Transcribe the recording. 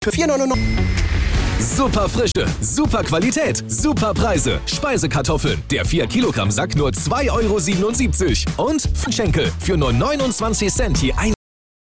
für 4,99. Super Frische, super Qualität, super Preise. Speisekartoffeln, der 4-Kilogramm-Sack nur 2,77 € und Schenkel für nur 29 Cent je 1